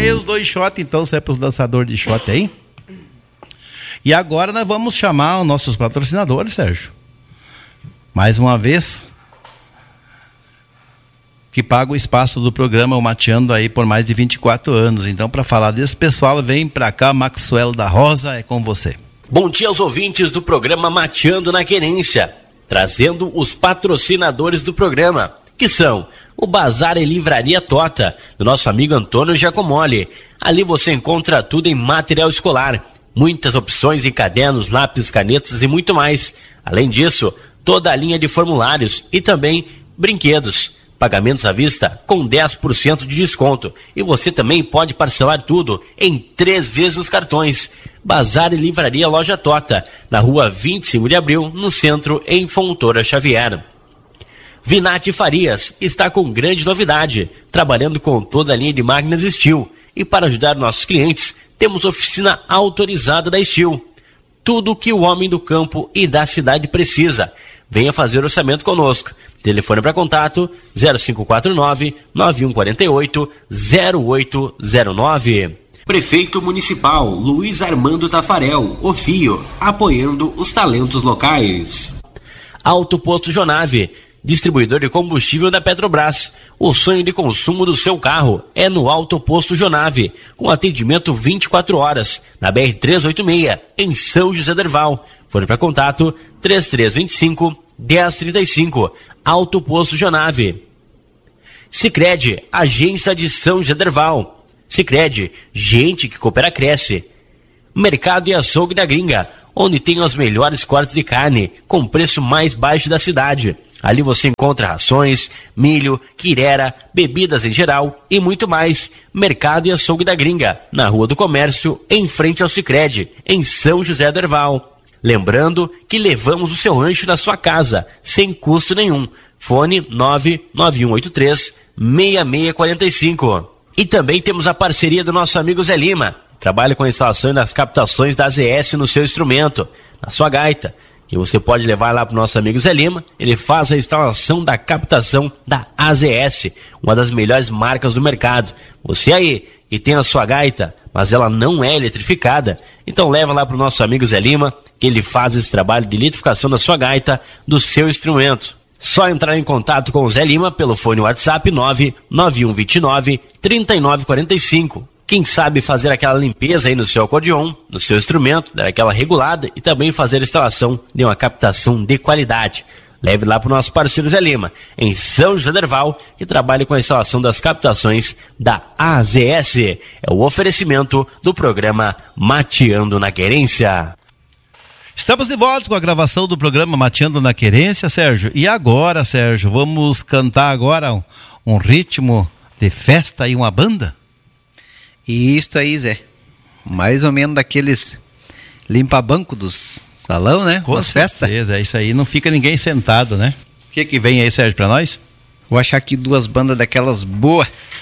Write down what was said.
aí os 2 shots, então, se é para os dançadores de shot aí. E agora nós vamos chamar os nossos patrocinadores, Sérgio. Mais uma vez, que paga o espaço do programa, o Mateando aí por mais de 24 anos. Então, para falar desse pessoal, vem para cá, Maxwell da Rosa, é com você. Bom dia aos ouvintes do programa Mateando na Querência, trazendo os patrocinadores do programa, que são o Bazar e Livraria Tota, do nosso amigo Antônio Giacomoli. Ali você encontra tudo em material escolar, muitas opções em cadernos, lápis, canetas e muito mais. Além disso, toda a linha de formulários e também brinquedos. Pagamentos à vista com 10% de desconto. E você também pode parcelar tudo em 3 vezes nos cartões. Bazar e Livraria Loja Tota, na rua 25 de abril, no centro, em Fontoura Xavier. Vinati Farias está com grande novidade, trabalhando com toda a linha de máquinas Steel. E para ajudar nossos clientes, temos oficina autorizada da Steel. Tudo o que o homem do campo e da cidade precisa. Venha fazer orçamento conosco. Telefone para contato 0549-9148-0809. Prefeito Municipal Luiz Armando Tafarel, o FIO, apoiando os talentos locais. Alto Posto Jonave, distribuidor de combustível da Petrobras. O sonho de consumo do seu carro é no Alto Posto Jonave, com atendimento 24 horas, na BR-386, em São José do Herval. Fone para contato 3325-1035, Alto Posto Jonave. Sicredi, agência de São José do Herval. Sicredi, gente que coopera cresce. Mercado e Açougue da Gringa, onde tem os melhores cortes de carne, com preço mais baixo da cidade. Ali você encontra rações, milho, quirera, bebidas em geral e muito mais. Mercado e Açougue da Gringa, na Rua do Comércio, em frente ao Sicredi, em São José do Herval. Lembrando que levamos o seu rancho na sua casa, sem custo nenhum. Fone 99183-6645. E também temos a parceria do nosso amigo Zé Lima. Trabalha com a instalação das captações da AZS no seu instrumento, na sua gaita, que você pode levar lá para o nosso amigo Zé Lima. Ele faz a instalação da captação da AZS, uma das melhores marcas do mercado. Você aí que tem a sua gaita, mas ela não é eletrificada, então leva lá para o nosso amigo Zé Lima, que ele faz esse trabalho de eletrificação da sua gaita, do seu instrumento. Só entrar em contato com o Zé Lima pelo fone WhatsApp 99129-3945. Quem sabe fazer aquela limpeza aí no seu acordeon, no seu instrumento, dar aquela regulada e também fazer a instalação de uma captação de qualidade. Leve lá para o nosso parceiro Zé Lima, em São José do Herval, que trabalha com a instalação das captações da AZS. É o oferecimento do programa Mateando na Querência. Estamos de volta com a gravação do programa Mateando na Querência, Sérgio. E agora, Sérgio, vamos cantar agora um ritmo de festa e uma banda? Isso aí, Zé. Mais ou menos daqueles limpa-banco dos salão, né? Com certeza, isso aí não fica ninguém sentado, né? O que vem aí, Sérgio, pra nós? Vou achar aqui 2 bandas daquelas boas.